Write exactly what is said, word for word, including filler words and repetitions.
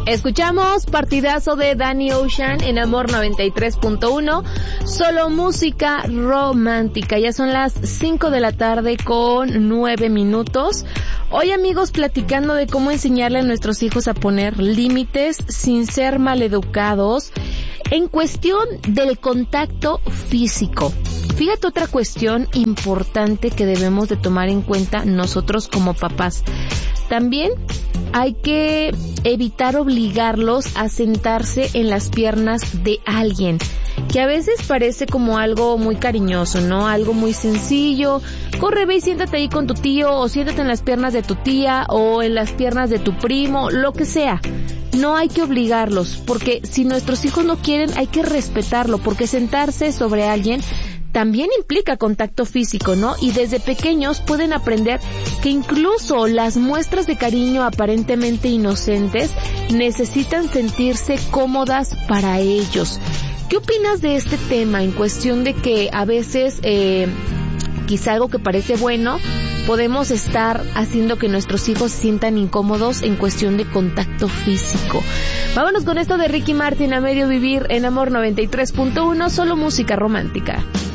Escuchamos Partidazo de Danny Ocean en Amor noventa y tres punto uno, solo música romántica. Ya son las cinco de la tarde con nueve minutos. Hoy, amigos, platicando de cómo enseñarle a nuestros hijos a poner límites sin ser maleducados en cuestión del contacto físico. Fíjate, otra cuestión importante que debemos de tomar en cuenta nosotros como papás. También hay que evitar obligarlos a sentarse en las piernas de alguien, que a veces parece como algo muy cariñoso, ¿no? Algo muy sencillo. Corre, ve y siéntate ahí con tu tío, o siéntate en las piernas de tu tía, o en las piernas de tu primo, lo que sea. No hay que obligarlos, porque si nuestros hijos no quieren, hay que respetarlo, porque sentarse sobre alguien también implica contacto físico, ¿no? Y desde pequeños pueden aprender que incluso las muestras de cariño aparentemente inocentes necesitan sentirse cómodas para ellos. ¿Qué opinas de este tema en cuestión de que a veces, eh, quizá algo que parece bueno, podemos estar haciendo que nuestros hijos se sientan incómodos en cuestión de contacto físico? Vámonos con esto de Ricky Martin, A Medio Vivir, en Amor noventa y tres punto uno, solo música romántica.